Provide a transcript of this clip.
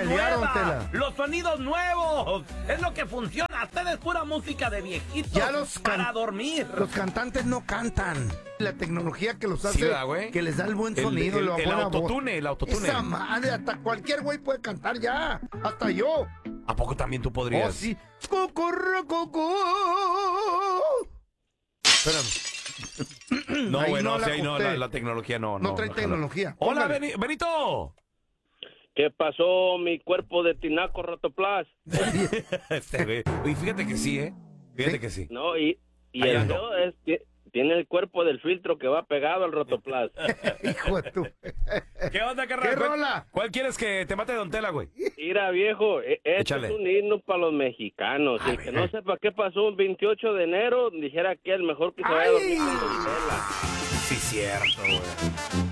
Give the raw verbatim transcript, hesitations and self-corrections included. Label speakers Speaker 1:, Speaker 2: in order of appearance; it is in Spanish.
Speaker 1: pelearon,
Speaker 2: nueva,
Speaker 1: tela.
Speaker 2: los sonidos nuevos, es lo que funciona. Usted es pura música de viejitos
Speaker 1: Ya los can-
Speaker 2: para dormir.
Speaker 1: Los cantantes no cantan. La tecnología que los
Speaker 3: Sí,
Speaker 1: hace,
Speaker 3: ¿verdad, güey?
Speaker 1: que les da el buen
Speaker 3: El-
Speaker 1: sonido,
Speaker 3: el-
Speaker 1: la
Speaker 3: el
Speaker 1: buena
Speaker 3: autotune,
Speaker 1: voz.
Speaker 3: el autotune.
Speaker 1: Esa madre, hasta cualquier güey puede cantar ya. Hasta yo.
Speaker 3: ¿A poco también tú podrías?
Speaker 1: Oh, sí. Cucurrucucú. Espérame.
Speaker 3: No,
Speaker 1: Ahí
Speaker 3: güey, no,
Speaker 1: no la
Speaker 3: sí, ahí no,
Speaker 1: ajusté.
Speaker 3: la, la tecnología no.
Speaker 1: No
Speaker 3: No,
Speaker 1: trae
Speaker 3: no,
Speaker 1: tecnología.
Speaker 3: Hola,
Speaker 1: Póngale.
Speaker 3: Beni- Benito.
Speaker 4: ¿Qué pasó, mi cuerpo de tinaco rotoplas?
Speaker 3: Este, güey. Oye, fíjate que sí, ¿eh? Fíjate
Speaker 1: ¿Sí?
Speaker 3: que sí.
Speaker 4: No, y, y
Speaker 3: Ahí
Speaker 4: el
Speaker 3: ando.
Speaker 4: mío es, ti- tiene el cuerpo del filtro que va pegado al rotoplas.
Speaker 1: Hijo de tu.
Speaker 3: ¿Qué onda, carnal?
Speaker 1: ¿Qué
Speaker 3: ¿Cuál-
Speaker 1: rola?
Speaker 3: ¿Cuál quieres que te mate Don Tela, güey?
Speaker 4: Mira, viejo, e- este
Speaker 3: Échale.
Speaker 4: es un himno para los mexicanos.
Speaker 3: A
Speaker 4: El que
Speaker 3: ver.
Speaker 4: no sepa qué pasó un veintiocho de enero, dijera que el mejor que se vaya a dormir con Don Tela.
Speaker 3: Sí, cierto, güey.